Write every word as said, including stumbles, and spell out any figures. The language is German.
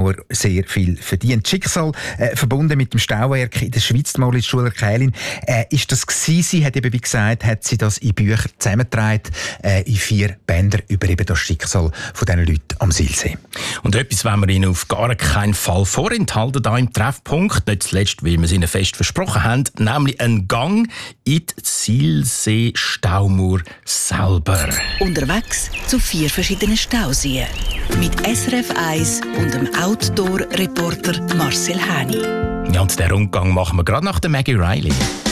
aber sehr viel verdient. Schicksal äh, verbunden mit dem Stauwerk in der Schweiz, Moritz Schuler-Kählin. Äh, ist das gewesen? Sie hat eben, wie gesagt, hat sie das in Büchern zusammengetragen, äh, in vier Bändern über eben das Schicksal von diesen Leuten am Silsee. Und etwas wollen wir Ihnen auf gar keinen Fall vorenthalten, hier im Treffpunkt. Nicht zuletzt, weil wir es Ihnen fest versprochen haben, nämlich ein Gang in die Silsee-Staumauer selber. Unterwegs zu vier verschiedenen Stauseen. Mit S R F eins und dem Outdoor-Reporter Marcel Häni. Ja, und den Rundgang machen wir gerade nach der Maggie Riley.